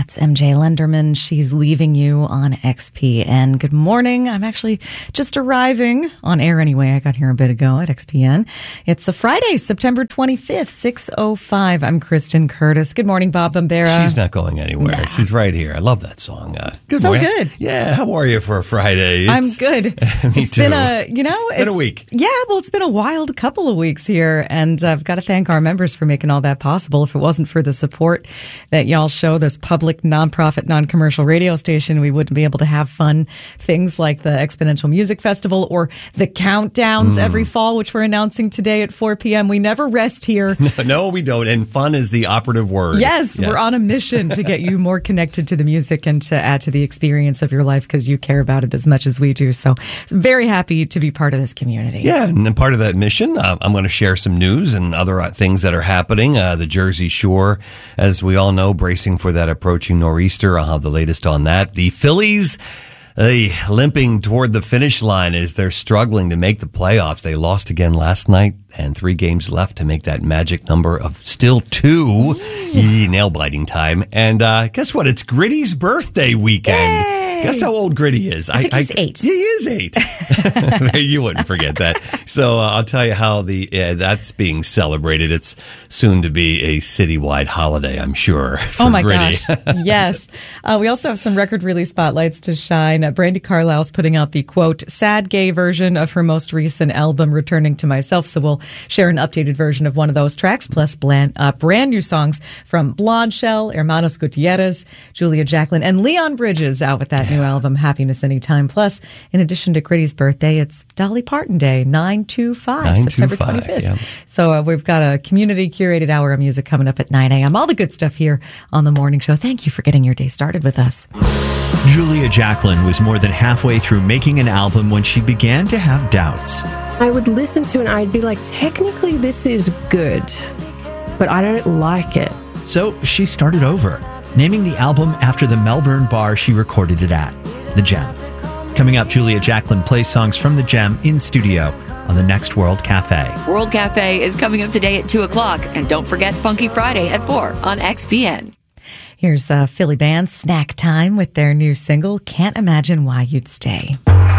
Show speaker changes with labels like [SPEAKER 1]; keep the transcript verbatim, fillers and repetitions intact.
[SPEAKER 1] That's M J Lenderman. She's Leaving You on X P N. Good morning. I'm actually just arriving on air anyway. I got here a bit ago at X P N. It's a Friday, September twenty-fifth, six oh five. I'm Kristen Curtis. Good morning, Bob Bombera.
[SPEAKER 2] She's not going anywhere.
[SPEAKER 1] Nah.
[SPEAKER 2] She's right here. I love that song. Uh, good
[SPEAKER 1] so
[SPEAKER 2] morning.
[SPEAKER 1] good.
[SPEAKER 2] Yeah, how are you for a Friday?
[SPEAKER 1] I'm
[SPEAKER 2] It's,
[SPEAKER 1] good.
[SPEAKER 2] Me
[SPEAKER 1] It's
[SPEAKER 2] too.
[SPEAKER 1] been a, you know,
[SPEAKER 2] It's been a week.
[SPEAKER 1] Yeah, well, it's been a wild couple of weeks here, and I've got to thank our members for making all that possible. If it wasn't for the support that y'all show this public, nonprofit, non-commercial radio station, we wouldn't be able to have fun things like the Exponential Music Festival or the countdowns mm. every fall, which we're announcing today at four p.m. We never rest here.
[SPEAKER 2] No, no, we don't. And fun is the operative word.
[SPEAKER 1] Yes, yes, we're on a mission to get you more connected to the music and to add to the experience of your life because you care about it as much as we do. So very happy to be part of this community.
[SPEAKER 2] Yeah, and part of that mission, uh, I'm going to share some news and other things that are happening. Uh, the Jersey Shore, as we all know, bracing for that approaching nor'easter. I'll have the latest on that. The Phillies, uh, limping toward the finish line as they're struggling to make the playoffs. They lost again last night and three games left to make that magic number of still two. Yee, nail-biting time. And uh, guess what? It's Gritty's birthday weekend.
[SPEAKER 1] Yay!
[SPEAKER 2] Guess how old Gritty is?
[SPEAKER 1] I think I, he's
[SPEAKER 2] I,
[SPEAKER 1] eight.
[SPEAKER 2] He is eight. You wouldn't forget that. So uh, I'll tell you how the uh, that's being celebrated. It's soon to be a citywide holiday, I'm sure. For
[SPEAKER 1] oh my
[SPEAKER 2] Gritty.
[SPEAKER 1] gosh! Yes. Uh, we also have some record release spotlights to shine. Uh, Brandi Carlile's putting out the quote sad gay version of her most recent album, Returning to Myself. So we'll share an updated version of one of those tracks, plus brand, uh, brand new songs from Blonde Shell, Hermanos Gutierrez, Julia Jacklin, and Leon Bridges out with that new album, Happiness Anytime. Plus, in addition to Gritty's birthday, it's Dolly Parton Day, nine two five, September twenty-fifth. Yeah. So uh, we've got a community-curated hour of music coming up at nine a.m. All the good stuff here on The Morning Show. Thank you for getting your day started with us.
[SPEAKER 3] Julia Jacklin was more than halfway through making an album when she began to have doubts.
[SPEAKER 4] I would listen to it and I'd be like, technically this is good, but I don't like it.
[SPEAKER 3] So she started over, naming the album after the Melbourne bar she recorded it at, The Gem. Coming up, Julia Jacklin plays songs from The Gem in studio on the Next World Cafe.
[SPEAKER 5] World Cafe is coming up today at two o'clock. And don't forget Funky Friday at four on X P N.
[SPEAKER 1] Here's a Philly band, Snack Time, with their new single, Can't Imagine Why You'd Stay.